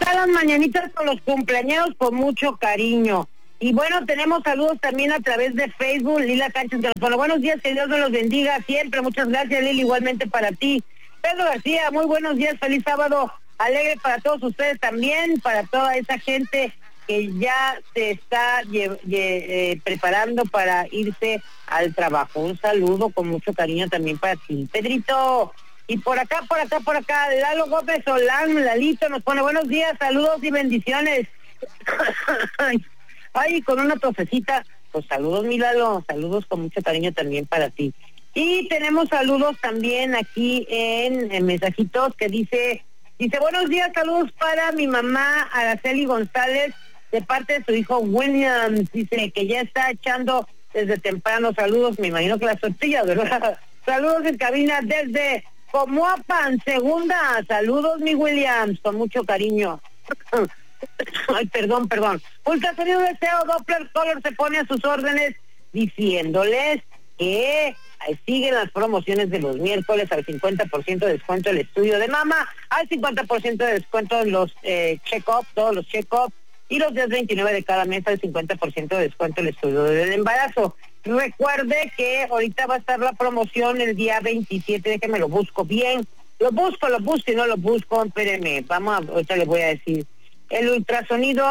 acá las mañanitas con los cumpleaños con mucho cariño. Y bueno, tenemos saludos también a través de Facebook. Lila Sánchez, bueno, buenos días, que Dios me los bendiga siempre. Muchas gracias, Lili, igualmente para ti. Pedro García, muy buenos días, feliz sábado alegre para todos ustedes también, para toda esa gente que ya se está preparando para irse al trabajo. Un saludo con mucho cariño también para ti, Pedrito. Y por acá, Lalo Gómez Solán, Lalito, nos pone buenos días, saludos y bendiciones. Ay, con una tosecita, pues saludos, mi Lalo, saludos con mucho cariño también para ti. Y tenemos saludos también aquí en mensajitos que dice, buenos días, saludos para mi mamá Araceli González, de parte de su hijo William, dice que ya está echando desde temprano, saludos, me imagino que las tortillas, ¿verdad? Saludos en cabina desde Comoapan, segunda, saludos mi Williams, con mucho cariño. Ay, perdón. Ultrasonido Deseo Doppler Color se pone a sus órdenes diciéndoles que siguen las promociones de los miércoles al 50% de descuento el estudio de mama, al 50% de descuento en los check-up, todos los check-up, y los días 29 de cada mes al 50% de descuento el estudio del embarazo. Recuerde que ahorita va a estar la promoción el día 27, déjeme lo busco bien, lo busco y no lo busco, espéreme, ahorita les voy a decir. El ultrasonido,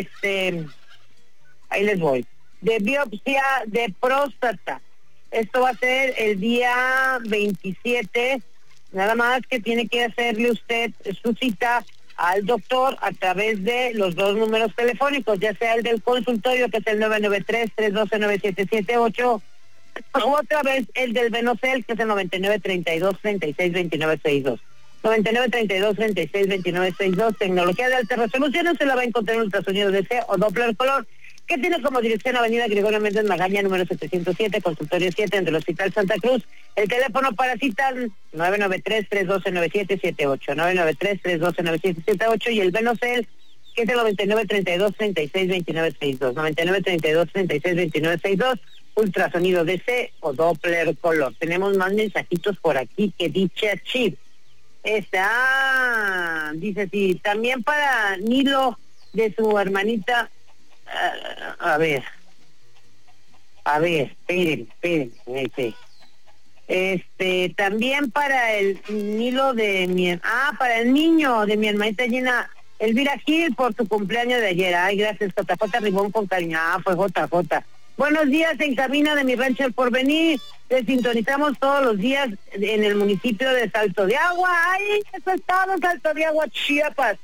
ahí les voy, de biopsia de próstata. Esto va a ser el día 27, nada más que tiene que hacerle usted su cita al doctor a través de los dos números telefónicos, ya sea el del consultorio, que es el 993-312-9778, o otra vez el del Venocel, que es el 9932-362962. 9932-362962, tecnología de alta resolución, se la va a encontrar en ultrasonido DC o Doppler Color, que tiene como dirección Avenida Gregorio Méndez Magaña, número 707, consultorio 7, entre el Hospital Santa Cruz. El teléfono para citas 993-312-9778, 993-312-9778, y el Venocel, que es el 9932-362962, 9932-362962, ultrasonido DC o Doppler Color. Tenemos más mensajitos por aquí que dice Chip. Dice sí, también para Nilo de su hermanita. A ver, esperen. También para el Nilo de para el niño de mi hermanita Gina Elvira Gil por su cumpleaños de ayer. Ay, gracias, JJ Ribón, con cariño. Fue JJ. Buenos días, en cabina de mi rancho El Porvenir. Te sintonizamos todos los días en el municipio de Salto de Agua. ¡Ay, eso es todo, Salto de Agua, Chiapas!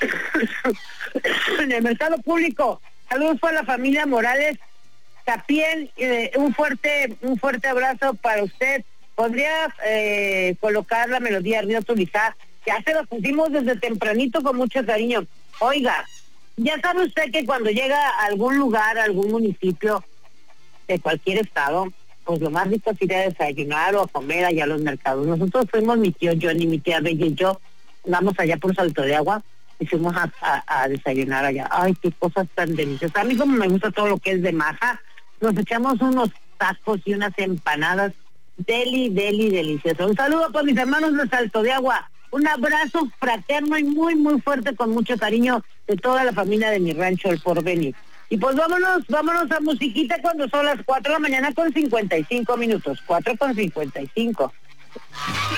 En el mercado público. Saludos para la familia Morales Tapien. Un fuerte abrazo para usted. ¿Podría colocar la melodía Río Tulizá? Ya se lo pusimos desde tempranito con mucho cariño. Oiga, ya sabe usted que cuando llega a algún lugar, a algún municipio de cualquier estado, pues lo más rico es ir a desayunar o a comer allá a los mercados. Nosotros fuimos, mi tío Johnny, mi tía Bella y yo, vamos allá por Salto de Agua y fuimos a desayunar allá. Ay, qué cosas tan deliciosas. A mí como me gusta todo lo que es de masa, nos echamos unos tacos y unas empanadas deliciosas. Un saludo para mis hermanos de Salto de Agua. Un abrazo fraterno y muy fuerte con mucho cariño de toda la familia de mi rancho El Porvenir. Y pues vámonos a musiquita cuando son las 4 de la mañana con 55 minutos. 4:55.